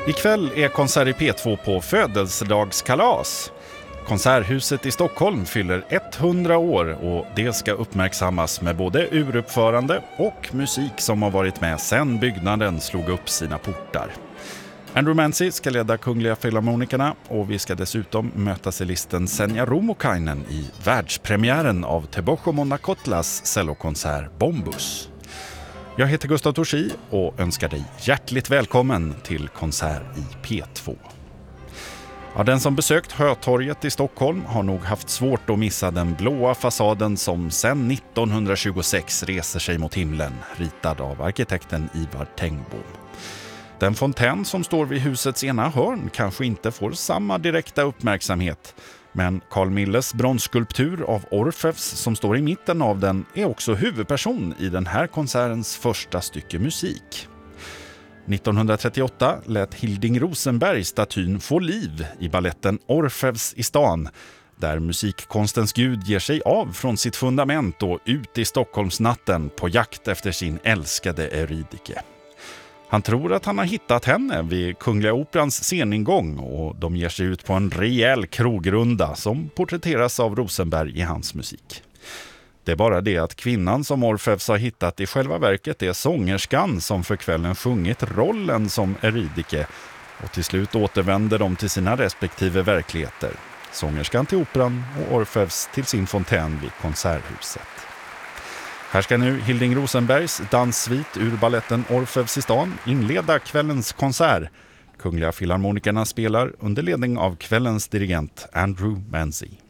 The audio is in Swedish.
Ikväll är konsert i P2 på födelsedagskalas. Konserthuset i Stockholm fyller 100 år och det ska uppmärksammas med både uruppförande och musik som har varit med sedan byggnaden slog upp sina portar. Andrew Mancy ska leda Kungliga Filharmonikerna och vi ska dessutom möta cellisten Senja Rumokainen i världspremiären av Teboho Monakotlas cellokonsert Bombus. Jag heter Gustav Torsi och önskar dig hjärtligt välkommen till konsert i P2. Ja, den som besökt Hötorget i Stockholm har nog haft svårt att missa den blåa fasaden som sedan 1926 reser sig mot himlen, ritad av arkitekten Ivar Tengbom. Den fontän som står vid husets ena hörn kanske inte får samma direkta uppmärksamhet, men Carl Milles bronsskulptur av Orfeus som står i mitten av den är också huvudperson i den här konsertens första stycke musik. 1938 lät Hilding Rosenberg statyn få liv i balletten Orfeus i stan, där musikkonstens gud ger sig av från sitt fundament och ut i Stockholmsnatten på jakt efter sin älskade Eurydike. Han tror att han har hittat henne vid Kungliga Operans sceningång och de ger sig ut på en rejäl krogrunda som porträtteras av Rosenberg i hans musik. Det är bara det att kvinnan som Orfeus har hittat i själva verket är sångerskan som för kvällen sjungit rollen som Eurydike och till slut återvänder de till sina respektive verkligheter. Sångerskan till operan och Orfeus till sin fontän vid konserthuset. Här ska nu Hilding Rosenbergs danssvit ur balletten Orfeus i stan inleda kvällens konsert. Kungliga Filharmonikerna spelar under ledning av kvällens dirigent Andrew Mancy.